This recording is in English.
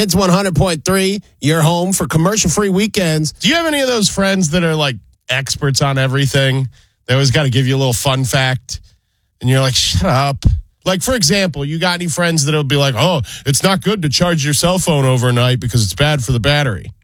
It's 100.3, your home for commercial-free weekends. Do you have any of those friends that are like experts on everything? They always got to give you a little fun fact, and you're like, shut up. Like, for example, you got any friends that'll be like, oh, it's not good to charge your cell phone overnight because it's bad for the battery?